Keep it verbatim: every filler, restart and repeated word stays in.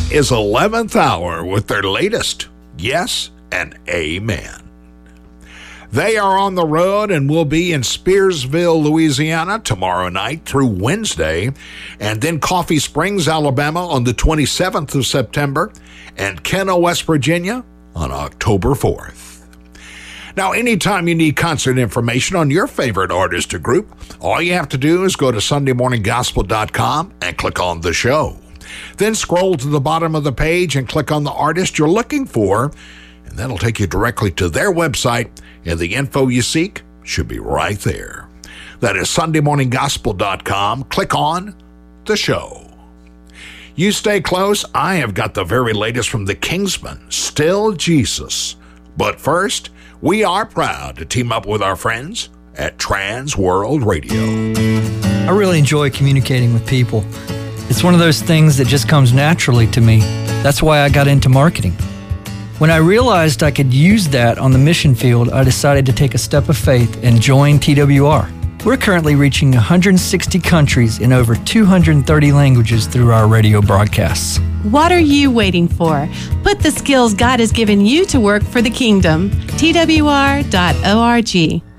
is eleventh Hour with their latest Yes and Amen. They are on the road and will be in Spearsville, Louisiana tomorrow night through Wednesday, and then Coffee Springs, Alabama on the twenty-seventh of September, and Kenna, West Virginia on October fourth. Now, anytime you need concert information on your favorite artist or group, all you have to do is go to Sunday Morning Gospel dot com and click on the show. Then scroll to the bottom of the page and click on the artist you're looking for, and that'll take you directly to their website, and the info you seek should be right there. That is Sunday Morning Gospel dot com. Click on the show. You stay close. I have got the very latest from the Kingsmen, Still Jesus. But first, we are proud to team up with our friends at Trans World Radio. I really enjoy communicating with people. It's one of those things that just comes naturally to me. That's why I got into marketing. When I realized I could use that on the mission field, I decided to take a step of faith and join T W R. We're currently reaching one hundred sixty countries in over two hundred thirty languages through our radio broadcasts. What are you waiting for? Put the skills God has given you to work for the kingdom. T W R dot org.